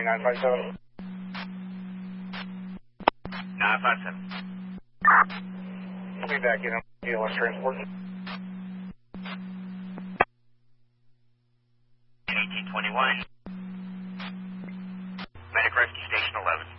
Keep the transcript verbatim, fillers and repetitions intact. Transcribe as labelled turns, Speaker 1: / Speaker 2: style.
Speaker 1: nine five seven.
Speaker 2: nine five seven.
Speaker 1: I'll be back in. Deal with transport.
Speaker 2: eighteen twenty-one. Medic Rescue Station eleven.